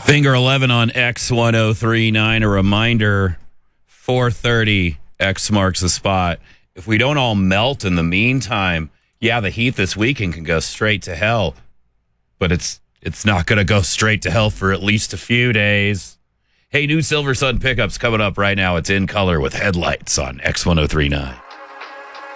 Finger 11 on X1039. A reminder, 4:30, X marks the spot. If we don't all melt in the meantime, yeah, the heat this weekend can go straight to hell. But it's not going to go straight to hell for at least a few days. Hey, new Silver Sun pickups coming up right now. It's in color with headlights on X1039.